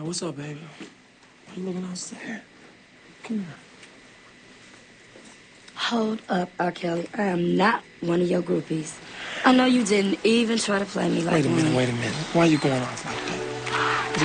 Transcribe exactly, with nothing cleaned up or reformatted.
Now, what's up, baby? Why you looking outside? Come here. Hold up, R. Kelly. I am not one of your groupies. I know you didn't even try to play me like Wait a minute, one. wait a minute. Why are you going off like that?